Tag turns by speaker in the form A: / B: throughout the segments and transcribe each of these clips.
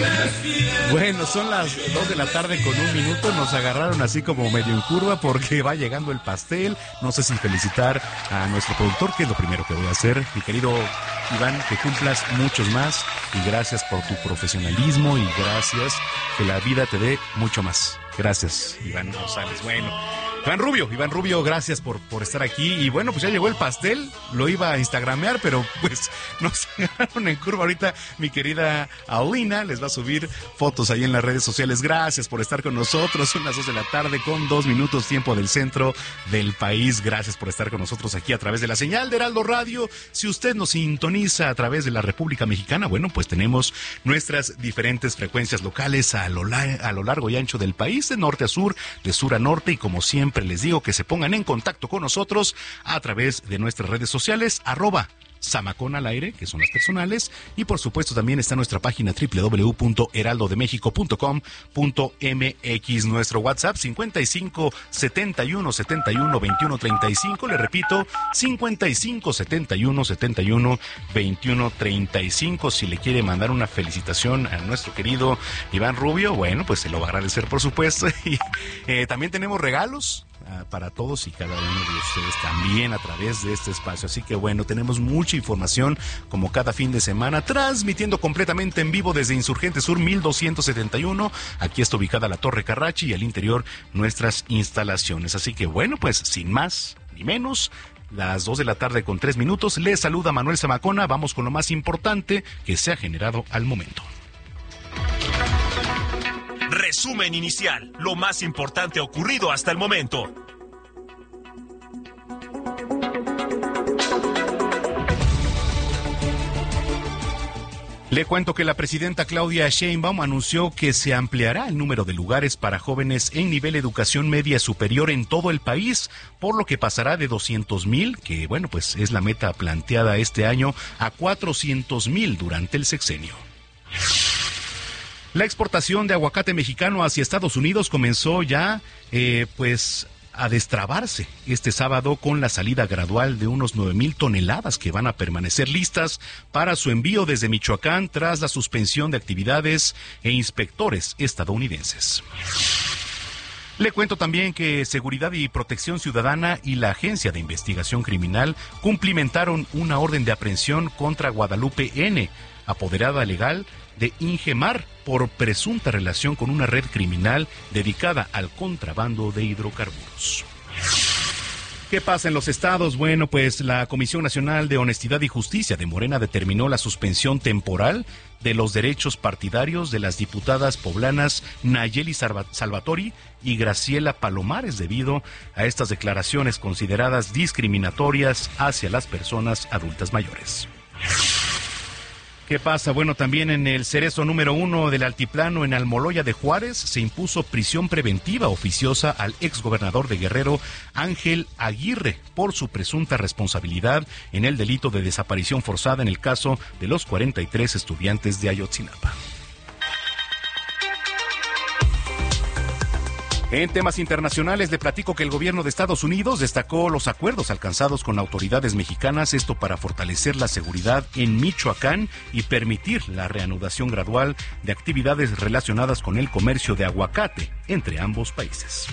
A: Bueno, son las 2 de la tarde con 1 minuto. Nos agarraron así como medio en curva porque va llegando el pastel. No sé si felicitar a nuestro productor, que es lo primero que voy a hacer. Mi querido Iván, que cumplas muchos más. Y gracias por tu profesionalismo y gracias, que la vida te dé mucho más. Gracias, Iván González. Bueno, Iván Rubio, gracias por estar aquí. Y bueno, pues ya llegó el pastel. Lo iba a instagramear, pero pues nos agarraron en curva ahorita. Mi querida Aulina les va a subir fotos ahí en las redes sociales. Gracias por estar con nosotros. Son las 2 de la tarde con 2 minutos, tiempo del centro del país. Gracias por estar con nosotros aquí a través de la señal de Heraldo Radio. Si usted nos sintoniza a través de la República Mexicana, bueno, pues tenemos nuestras diferentes frecuencias locales a lo largo y ancho del país, de norte a sur, de sur a norte, y como siempre les digo que se pongan en contacto con nosotros a través de nuestras redes sociales, @Zamacón al aire, que son las personales, y por supuesto también está nuestra página www.heraldodemexico.com.mx, nuestro WhatsApp 55 71 71 21 35, le repito, 55 71 71 21 35. Si le quiere mandar una felicitación a nuestro querido Iván Rubio, bueno, pues se lo va a agradecer, por supuesto. Y también tenemos regalos para todos y cada uno de ustedes también a través de este espacio. Así que bueno, tenemos mucha información como cada fin de semana, transmitiendo completamente en vivo desde Insurgente Sur 1271. Aquí está ubicada la Torre Carrachi y al interior nuestras instalaciones. Así que bueno, pues sin más ni menos, las 2 de la tarde con 3 minutos, les saluda Manuel Zamacona. Vamos con lo más importante que se ha generado al momento.
B: Resumen inicial, lo más importante ocurrido hasta el momento.
A: Le cuento que la presidenta Claudia Sheinbaum anunció que se ampliará el número de lugares para jóvenes en nivel educación media superior en todo el país, por lo que pasará de 200,000, que bueno, pues es la meta planteada este año, a 400,000 durante el sexenio. La exportación de aguacate mexicano hacia Estados Unidos comenzó ya, a destrabarse este sábado con la salida gradual de unos 9,000 toneladas que van a permanecer listas para su envío desde Michoacán tras la suspensión de actividades e inspectores estadounidenses. Le cuento también que Seguridad y Protección Ciudadana y la Agencia de Investigación Criminal cumplimentaron una orden de aprehensión contra Guadalupe N., apoderada legal de Ingemar, por presunta relación con una red criminal dedicada al contrabando de hidrocarburos. ¿Qué pasa en los estados? Bueno, pues la Comisión Nacional de Honestidad y Justicia de Morena determinó la suspensión temporal de los derechos partidarios de las diputadas poblanas Nayeli Salvatori y Graciela Palomares debido a estas declaraciones consideradas discriminatorias hacia las personas adultas mayores. ¿Qué pasa? Bueno, también en el Cerezo número 1 del Altiplano, en Almoloya de Juárez, se impuso prisión preventiva oficiosa al exgobernador de Guerrero, Ángel Aguirre, por su presunta responsabilidad en el delito de desaparición forzada en el caso de los 43 estudiantes de Ayotzinapa. En temas internacionales, le platico que el gobierno de Estados Unidos destacó los acuerdos alcanzados con autoridades mexicanas, esto para fortalecer la seguridad en Michoacán y permitir la reanudación gradual de actividades relacionadas con el comercio de aguacate entre ambos países.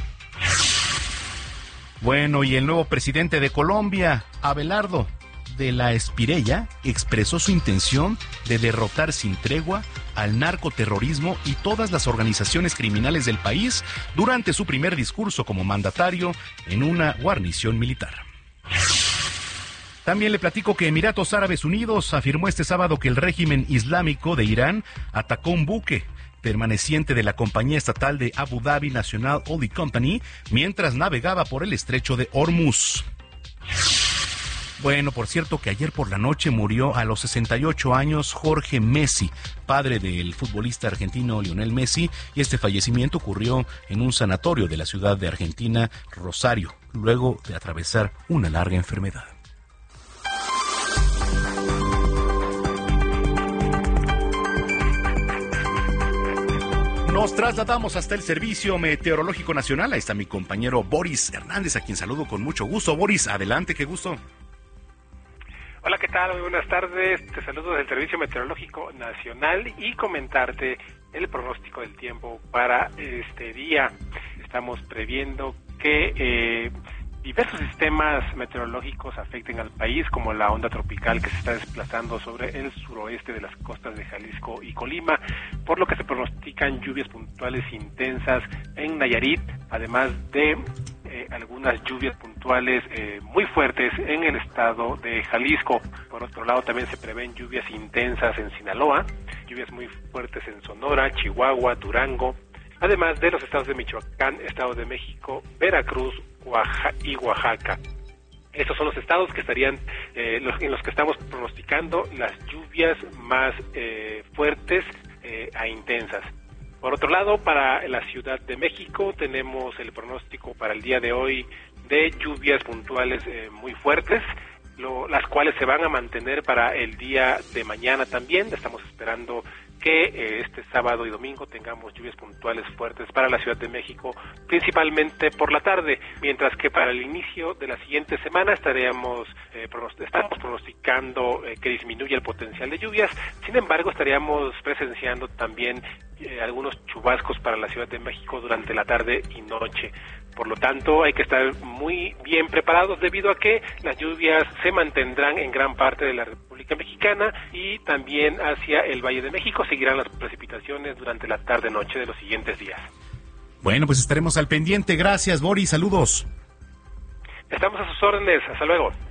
A: Bueno, y el nuevo presidente de Colombia, Abelardo de la Espriella, expresó su intención de derrotar sin tregua al narcoterrorismo y todas las organizaciones criminales del país durante su primer discurso como mandatario en una guarnición militar. También le platico que Emiratos Árabes Unidos afirmó este sábado que el régimen islámico de Irán atacó un buque permaneciente de la compañía estatal de Abu Dhabi National Oil Company mientras navegaba por el estrecho de Hormuz. Bueno, por cierto que ayer por la noche murió a los 68 años Jorge Messi, padre del futbolista argentino Lionel Messi, y este fallecimiento ocurrió en un sanatorio de la ciudad de Argentina, Rosario, luego de atravesar una larga enfermedad. Nos trasladamos hasta el Servicio Meteorológico Nacional. Ahí está mi compañero Boris Hernández, a quien saludo con mucho gusto. Boris, adelante, qué gusto.
C: Hola, ¿qué tal? Muy buenas tardes. Te saludo del Servicio Meteorológico Nacional y comentarte el pronóstico del tiempo para este día. Estamos previendo que diversos sistemas meteorológicos afecten al país, como la onda tropical que se está desplazando sobre el suroeste de las costas de Jalisco y Colima, por lo que se pronostican lluvias puntuales intensas en Nayarit, además de algunas lluvias puntuales muy fuertes en el estado de Jalisco. Por otro lado, también se prevén lluvias intensas en Sinaloa, lluvias muy fuertes en Sonora, Chihuahua, Durango, además de los estados de Michoacán, Estado de México, Veracruz y Oaxaca. Estos son los estados que estarían en los que estamos pronosticando las lluvias más fuertes a intensas. Por otro lado, para la Ciudad de México tenemos el pronóstico para el día de hoy de lluvias puntuales muy fuertes, las cuales se van a mantener para el día de mañana también. Estamos esperando que este sábado y domingo tengamos lluvias puntuales fuertes para la Ciudad de México, principalmente por la tarde, mientras que para el inicio de la siguiente semana estamos pronosticando que disminuye el potencial de lluvias. Sin embargo, estaríamos presenciando también algunos chubascos para la Ciudad de México durante la tarde y noche. Por lo tanto, hay que estar muy bien preparados debido a que las lluvias se mantendrán en gran parte de la República Mexicana y también hacia el Valle de México seguirán las precipitaciones durante la tarde-noche de los siguientes días.
A: Bueno, pues estaremos al pendiente. Gracias, Boris. Saludos.
C: Estamos a sus órdenes. Hasta luego.